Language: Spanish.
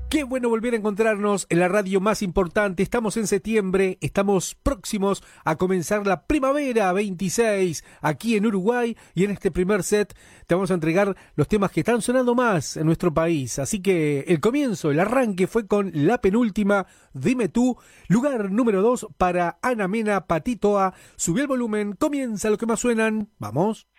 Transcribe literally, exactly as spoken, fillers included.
Qué bueno volver a encontrarnos en la radio más importante. Estamos en septiembre, estamos próximos a comenzar la primavera veintiséis aquí en Uruguay, y en este primer set te vamos a entregar los temas que están sonando más en nuestro país. Así que el comienzo, el arranque fue con la penúltima, Dime Tú, lugar número dos para Ana Mena Patitoa. Subí el volumen, comienza lo que más suenan. Vamos.